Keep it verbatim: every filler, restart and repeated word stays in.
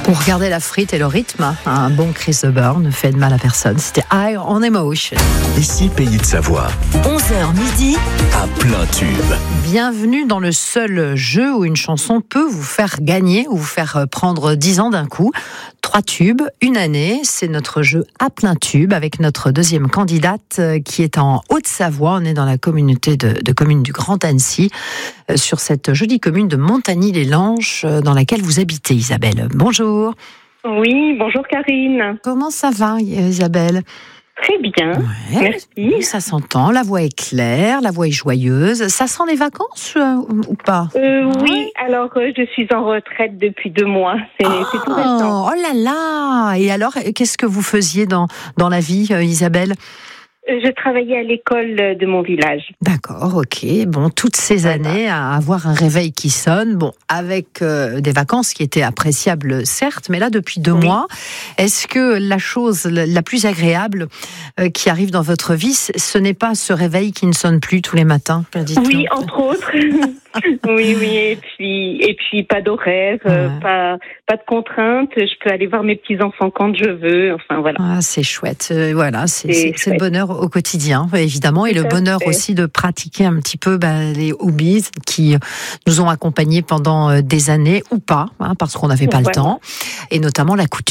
Pour regarder la frite et le rythme, un bon Chris de Burn ne fait de mal à personne. C'était High on Emotion. Ici, Pays de Savoie. onze heures midi. À plein tube. Bienvenue dans le seul jeu où une chanson peut vous faire gagner ou vous faire prendre dix ans d'un coup. Trois tubes, une année. C'est notre jeu à plein tube avec notre deuxième candidate qui est en Haute-Savoie. On est dans la communauté de, de communes du Grand Annecy, sur cette jolie commune de Montagny-les-Langes dans laquelle vous habitez, Isabelle. Bonjour. Oui, bonjour Karine. Comment ça va, Isabelle ? Très bien, ouais, merci. Ça s'entend, la voix est claire, la voix est joyeuse. Ça sent les vacances euh, ou pas ? euh, ouais. Oui, alors euh, je suis en retraite depuis deux mois. C'est, oh, c'est tout récent. Oh là là ! Et alors, qu'est-ce que vous faisiez dans, dans la vie, euh, Isabelle ? Je travaillais à l'école de mon village. D'accord, ok. Bon, toutes ces voilà. années à avoir un réveil qui sonne, bon, avec euh, des vacances qui étaient appréciables, certes, mais là, depuis deux oui. mois, est-ce que la chose la plus agréable euh, qui arrive dans votre vie, ce n'est pas ce réveil qui ne sonne plus tous les matins ? Oui, entre autres. oui, oui, et puis, et puis pas d'horaire, ouais. euh, pas, pas de contraintes. Je peux aller voir mes petits-enfants quand je veux, enfin voilà. Ah, c'est chouette, euh, voilà, c'est, c'est, c'est le bonheur au quotidien, évidemment, et le bonheur fait. aussi de pratiquer un petit peu bah, les hobbies qui nous ont accompagnés pendant des années, ou pas, hein, parce qu'on n'avait pas voilà. le temps, et notamment la couture.